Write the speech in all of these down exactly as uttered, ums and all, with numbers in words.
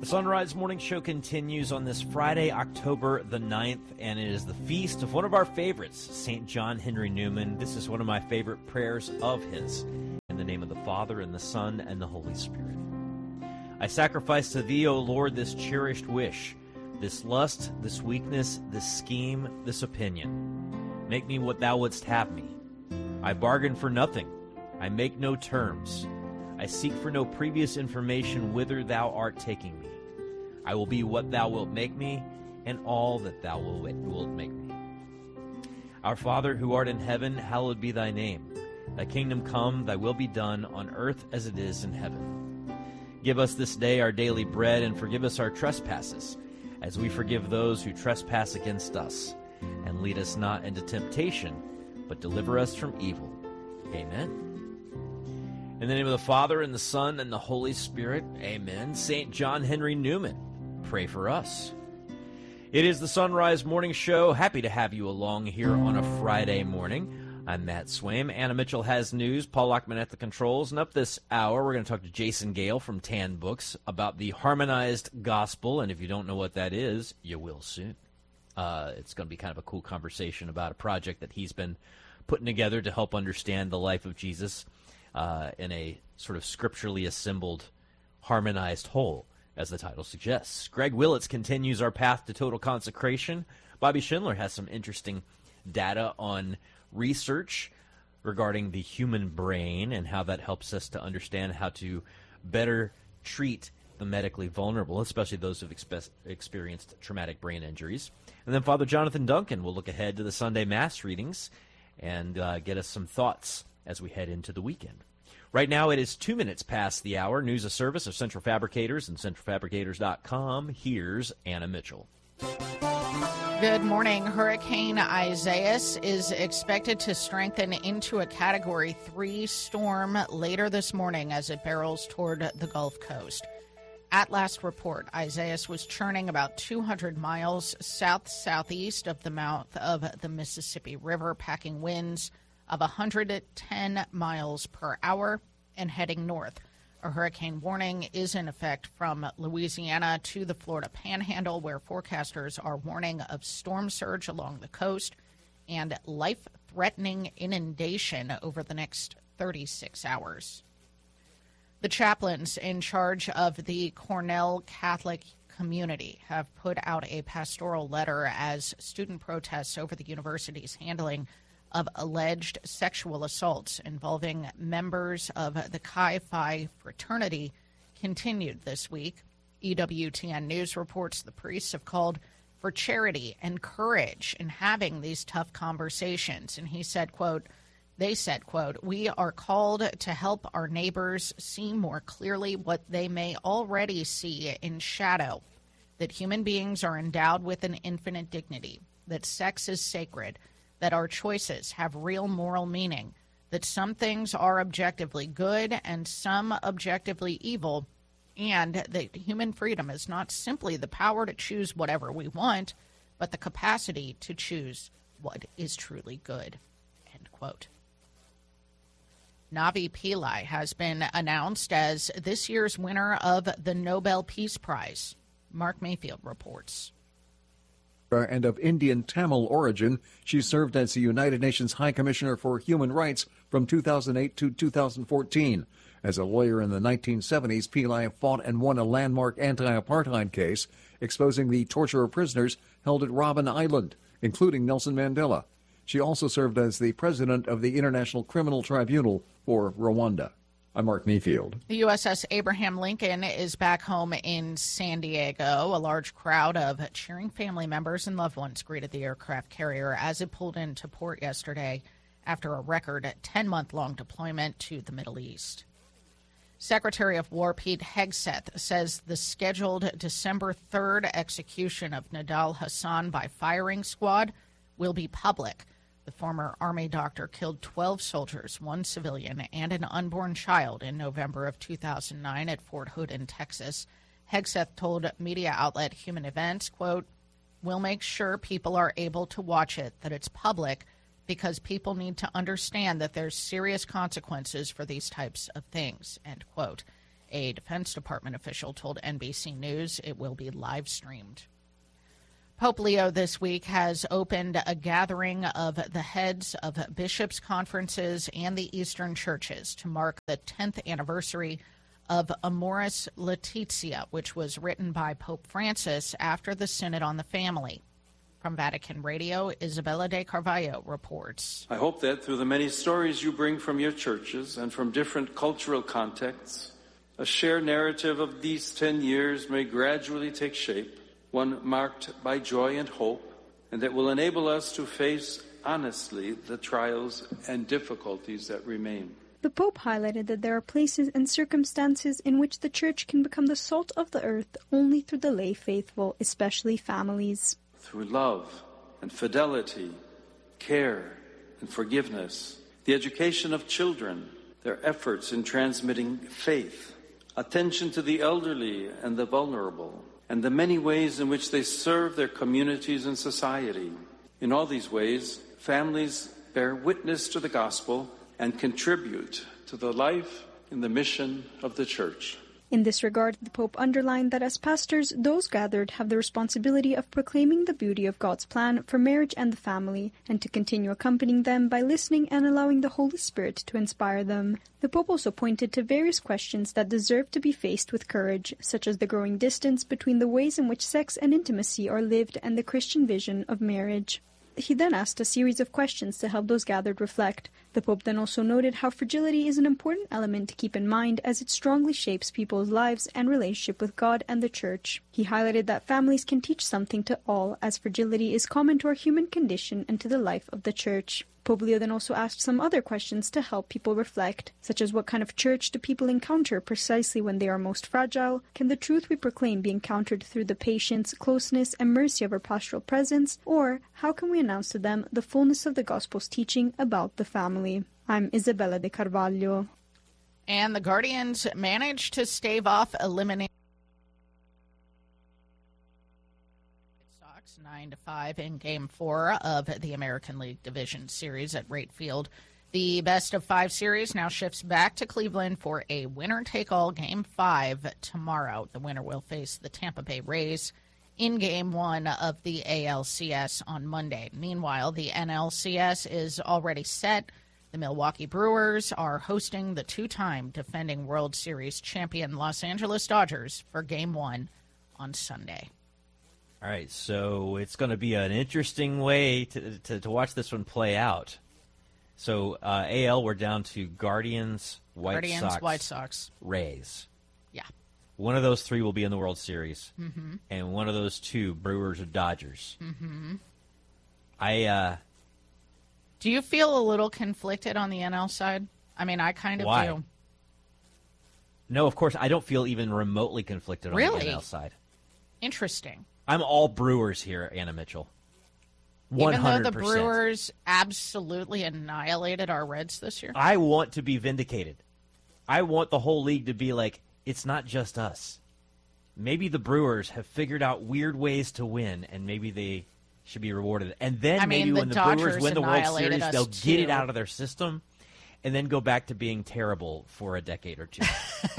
The Sunrise Morning Show continues on this Friday, October the ninth, and it is the feast of one of our favorites, Saint John Henry Newman. This is one of my favorite prayers of his. In the name of the Father, and the Son, and the Holy Spirit. I sacrifice to thee, O Lord, this cherished wish, this lust, this weakness, this scheme, this opinion. Make me what thou wouldst have me. I bargain for nothing. I make no terms. I seek for no previous information whither thou art taking me. I will be what thou wilt make me, and all that thou wilt make me. Our Father, who art in heaven, hallowed be thy name. Thy kingdom come, thy will be done, on earth as it is in heaven. Give us this day our daily bread, and forgive us our trespasses, as we forgive those who trespass against us. And lead us not into temptation, but deliver us from evil. Amen. In the name of the Father, and the Son, and the Holy Spirit, amen. Saint John Henry Newman, pray for us. It is the Sunrise Morning Show. Happy to have you along here on a Friday morning. I'm Matt Swaim. Anna Mitchell has news. Paul Lockman at the controls. And up this hour, we're going to talk to Jason Gale from Tan Books about the Harmonized Gospel. And if you don't know what that is, you will soon. Uh, it's going to be kind of a cool conversation about a project that he's been putting together to help understand the life of Jesus uh, in a sort of scripturally assembled, harmonized whole, as the title suggests. Greg Willits continues our path to total consecration. Bobby Schindler has some interesting data on research regarding the human brain and how that helps us to understand how to better treat the medically vulnerable, especially those who've expe- experienced traumatic brain injuries. And then Father Jonathan Duncan will look ahead to the Sunday Mass readings and uh, get us some thoughts as we head into the weekend. Right now it is two minutes past the hour. News of service of Central Fabricators and central fabricators dot com. Here's Anna Mitchell. Good morning. Hurricane Isaias is expected to strengthen into a Category three storm later this morning as it barrels toward the Gulf Coast. At last report, Isaias was churning about two hundred miles south-southeast of the mouth of the Mississippi River, packing winds of one hundred ten miles per hour and heading north. A hurricane warning is in effect from Louisiana to the Florida Panhandle, where forecasters are warning of storm surge along the coast and life-threatening inundation over the next thirty-six hours. The chaplains in charge of the Cornell Catholic community have put out a pastoral letter as student protests over the university's handling of alleged sexual assaults involving members of the Chi Phi fraternity continued this week. E W T N News reports the priests have called for charity and courage in having these tough conversations. And he said, quote, they said, quote, we are called to help our neighbors see more clearly what they may already see in shadow, that human beings are endowed with an infinite dignity, that sex is sacred, that our choices have real moral meaning, that some things are objectively good and some objectively evil, and that human freedom is not simply the power to choose whatever we want, but the capacity to choose what is truly good, end quote. Navi Pillai has been announced as this year's winner of the Nobel Peace Prize. Mark Mayfield reports. And of Indian Tamil origin, she served as the United Nations High Commissioner for Human Rights from two thousand eight to two thousand fourteen. As a lawyer in the nineteen seventies, Pillai fought and won a landmark anti-apartheid case exposing the torture of prisoners held at Robben Island, including Nelson Mandela. She also served as the president of the International Criminal Tribunal for Rwanda. I'm Mark Mayfield. The U S S Abraham Lincoln is back home in San Diego. A large crowd of cheering family members and loved ones greeted the aircraft carrier as it pulled into port yesterday after a record ten-month-long deployment to the Middle East. Secretary of War Pete Hegseth says the scheduled December third execution of Nidal Hasan by firing squad will be public. The former Army doctor killed twelve soldiers, one civilian, and an unborn child in November of two thousand nine at Fort Hood in Texas. Hegseth told media outlet Human Events, quote, we'll make sure people are able to watch it, that it's public, because people need to understand that there's serious consequences for these types of things, end quote. a Defense Department official told N B C News it will be live streamed. Pope Leo this week has opened a gathering of the heads of bishops' conferences and the Eastern churches to mark the tenth anniversary of Amoris Laetitia, which was written by Pope Francis after the Synod on the Family. From Vatican Radio, Isabella de Carvalho reports. I hope that through the many stories you bring from your churches and from different cultural contexts, a shared narrative of these ten years may gradually take shape, one marked by joy and hope, and that will enable us to face honestly the trials and difficulties that remain. The Pope highlighted that there are places and circumstances in which the Church can become the salt of the earth only through the lay faithful, especially families. Through love and fidelity, care and forgiveness, the education of children, their efforts in transmitting faith, attention to the elderly and the vulnerable, and the many ways in which they serve their communities and society. In all these ways, families bear witness to the gospel and contribute to the life and the mission of the Church. In this regard, the Pope underlined that as pastors, those gathered have the responsibility of proclaiming the beauty of God's plan for marriage and the family, and to continue accompanying them by listening and allowing the Holy Spirit to inspire them. The Pope also pointed to various questions that deserve to be faced with courage, such as the growing distance between the ways in which sex and intimacy are lived and the Christian vision of marriage. He then asked a series of questions to help those gathered reflect. The Pope then also noted how fragility is an important element to keep in mind as it strongly shapes people's lives and relationship with God and the Church. He highlighted that families can teach something to all, as fragility is common to our human condition and to the life of the Church. Pope Leo then also asked some other questions to help people reflect, such as what kind of church do people encounter precisely when they are most fragile? Can the truth we proclaim be encountered through the patience, closeness, and mercy of our pastoral presence? Or how can we announce to them the fullness of the Gospel's teaching about the family? I'm Isabella de Carvalho. And the Guardians managed to stave off eliminating nine to five in Game four of the American League Division Series at Wright Field. The best of five series now shifts back to Cleveland for a winner-take-all Game five tomorrow. The winner will face the Tampa Bay Rays in Game one of the A L C S on Monday. Meanwhile, the N L C S is already set. The Milwaukee Brewers are hosting the two-time defending World Series champion Los Angeles Dodgers for Game one on Sunday. All right, so it's going to be an interesting way to, to, to watch this one play out. So uh, A L, we're down to Guardians, White Guardians, Sox, White Sox, Rays. Yeah. One of those three will be in the World Series, mm-hmm. and one of those two, Brewers or Dodgers. Mm-hmm. I. Uh, Do you feel a little conflicted on the N L side? I mean, I kind of why? do. No, of course, I don't feel even remotely conflicted on really? the N L side. Interesting. I'm all Brewers here, Anna Mitchell. one hundred percent. Even though the Brewers absolutely annihilated our Reds this year? I want to be vindicated. I want the whole league to be like, it's not just us. Maybe the Brewers have figured out weird ways to win, and maybe they should be rewarded. And then I mean, maybe the when the Dodgers Brewers win the World annihilated Series, us they'll too. get it out of their system and then go back to being terrible for a decade or two.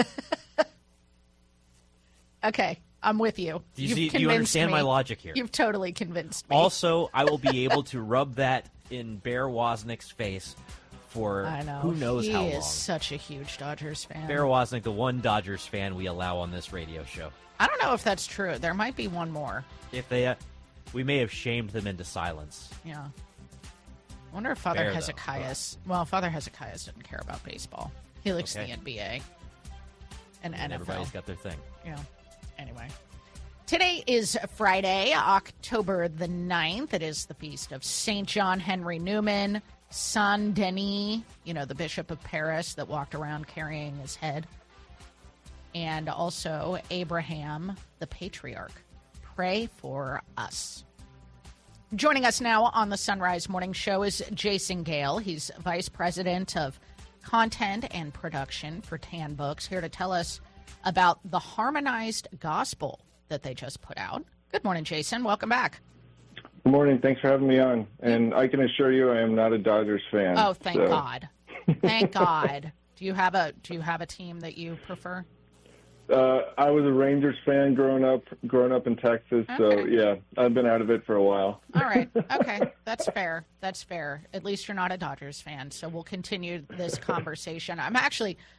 Okay. I'm with you. Do you, You've see, do you understand me. my logic here? You've totally convinced me. Also, I will be able to rub that in Bear Wozniak's face for I know. who knows he how long. He is such a huge Dodgers fan. Bear Wozniak, the one Dodgers fan we allow on this radio show. I don't know if that's true. There might be one more. If they, uh, we may have shamed them into silence. Yeah. I wonder if Father Fair, Hezekiah's... Well, Father Hezekiah's doesn't care about baseball. He likes Okay. the N B A and, And N F L. everybody's got their thing. Yeah. Anyway. Today is Friday, October the ninth. It is the feast of Saint John Henry Newman, Saint Denis, you know, the Bishop of Paris that walked around carrying his head, and also Abraham, the Patriarch. Pray for us. Joining us now on the Sunrise Morning Show is Jason Gale. He's Vice President of Content and Production for Tan Books, here to tell us about the Harmonized Gospel that they just put out. Good morning, Jason. Welcome back. Good morning. Thanks for having me on. And I can assure you I am not a Dodgers fan. Oh, thank so. God. Thank God. Do you have a do you have a team that you prefer? Uh, I was a Rangers fan growing up, growing up in Texas. Okay. So yeah, I've been out of it for a while. All right. Okay. That's fair. That's fair. At least you're not a Dodgers fan. So we'll continue this conversation. I'm actually